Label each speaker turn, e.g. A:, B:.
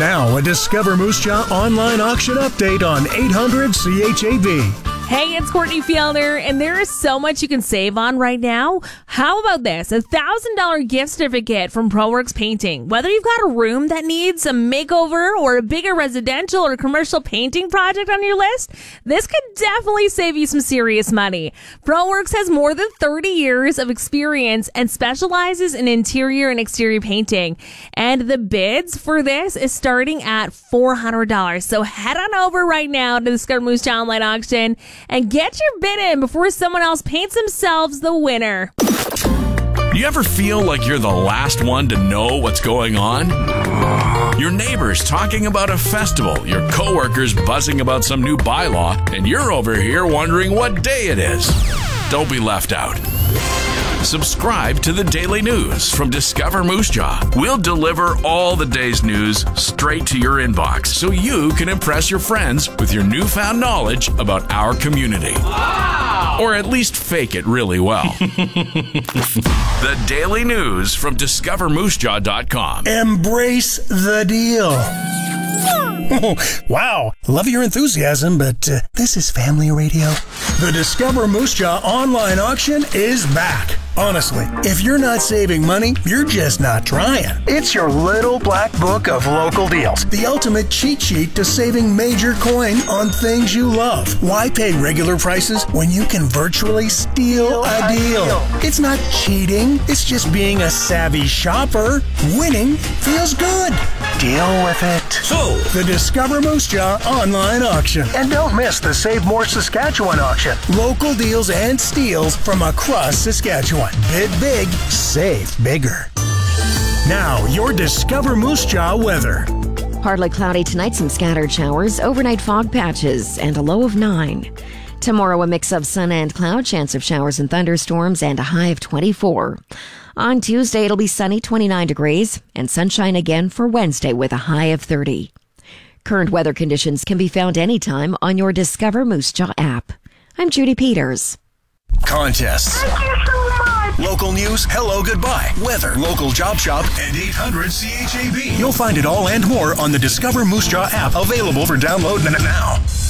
A: Now, a Discover Moose Jaw online auction update on 800 CHAB.
B: Hey, it's Courtney Fielder, and there is so much you can save on right now. How about this? A $1,000 gift certificate from ProWorks Painting. Whether you've got a room that needs a makeover or a bigger residential or commercial painting project on your list, this could definitely save you some serious money. ProWorks has more than 30 years of experience and specializes in interior and exterior painting. And the bids for this is starting at $400. So head on over right now to Discover Moose Jaw Online Auction and get your bid in before someone else paints themselves the winner.
C: You ever feel like you're the last one to know what's going on? Your neighbors talking about a festival, your coworkers buzzing about some new bylaw, and you're over here wondering what day it is. Don't be left out. Subscribe to the Daily News from Discover Moose Jaw. We'll deliver all the day's news straight to your inbox so you can impress your friends with your newfound knowledge about our community. Wow! Or at least fake it really well. The Daily News from DiscoverMooseJaw.com.
A: Embrace the deal. Oh, wow, love your enthusiasm, but this is family radio. The Discover Moose Jaw online auction is back. Honestly, if you're not saving money, you're just not trying. It's your little black book of local deals. The ultimate cheat sheet to saving major coin on things you love. Why pay regular prices when you can virtually steal a deal? It's not cheating. It's just being a savvy shopper. Winning feels good. Deal with it. So, the Discover Moose Jaw online auction. And don't miss the Save More Saskatchewan auction. Local deals and steals from across Saskatchewan. Bid big, save bigger. Now, your Discover Moose Jaw weather.
D: Partly cloudy tonight, some scattered showers, overnight fog patches, and a low of 9. Tomorrow, a mix of sun and cloud, chance of showers and thunderstorms, and a high of 24. On Tuesday, it'll be sunny, 29 degrees, and sunshine again for Wednesday with a high of 30. Current weather conditions can be found anytime on your Discover Moose Jaw app. I'm Judy Peters.
A: Contests.
E: Thank you so much.
A: Local news, hello, goodbye, weather, local job shop, and 800 CHAB. You'll find it all and more on the Discover Moose Jaw app, available for download now.